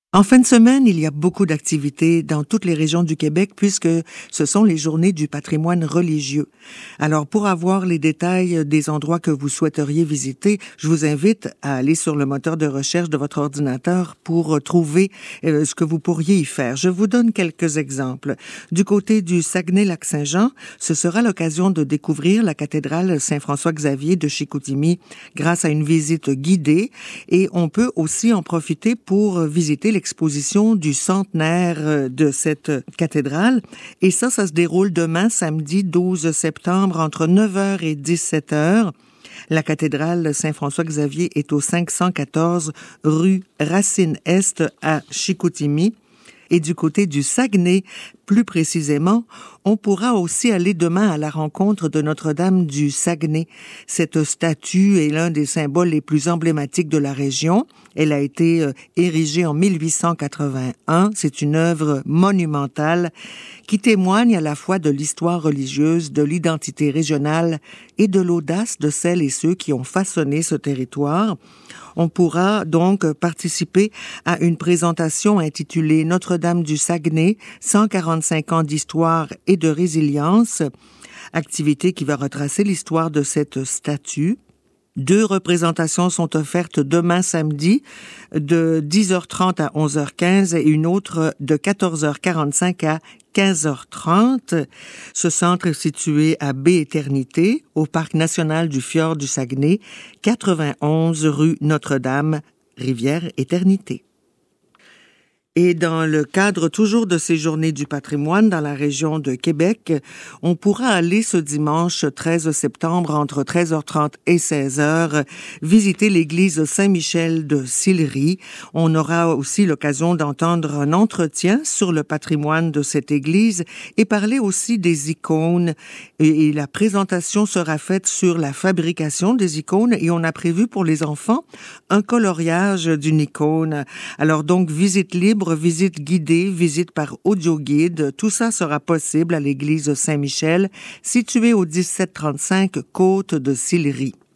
En fin de semaine, il y a beaucoup d'activités dans toutes les régions du Québec puisque ce sont les journées du patrimoine religieux. Alors, pour avoir les détails des endroits que vous souhaiteriez visiter, je vous invite à aller sur le moteur de recherche de votre ordinateur pour trouver ce que vous pourriez y faire. Je vous donne quelques exemples. Du côté du Saguenay-Lac-Saint-Jean, ce sera l'occasion de découvrir la cathédrale Saint-François-Xavier de Chicoutimi grâce à une visite guidée et on peut aussi en profiter pour visiter l'exposition du centenaire de cette cathédrale. Et ça se déroule demain, samedi 12 septembre, entre 9h et 17h. La cathédrale Saint-François-Xavier est au 514 rue Racine-Est à Chicoutimi. Et du côté du Saguenay, plus précisément, on pourra aussi aller demain à la rencontre de Notre-Dame du Saguenay. Cette statue est l'un des symboles les plus emblématiques de la région. Elle a été érigée en 1881. C'est une œuvre monumentale qui témoigne à la fois de l'histoire religieuse, de l'identité régionale et de l'audace de celles et ceux qui ont façonné ce territoire. On pourra donc participer à une présentation intitulée Notre-Dame du Saguenay, 145 ans d'histoire et de résilience, activité qui va retracer l'histoire de cette statue. 2 représentations sont offertes demain samedi de 10h30 à 11h15 et une autre de 14h45 à 15h30. Ce centre est situé à Baie-Éternité, au Parc national du Fjord du Saguenay, 91 rue Notre-Dame, Rivière-Éternité. Et dans le cadre toujours de ces journées du patrimoine dans la région de Québec, on pourra aller ce dimanche 13 septembre entre 13h30 et 16h visiter l'église Saint-Michel de Sillery. On aura aussi l'occasion d'entendre un entretien sur le patrimoine de cette église et parler aussi des icônes. Et la présentation sera faite sur la fabrication des icônes et on a prévu pour les enfants un coloriage d'une icône. Alors donc, visite libre, visite guidée, visite par audio-guide, tout ça sera possible à l'église Saint-Michel, située au 1735 Côte de Sillery.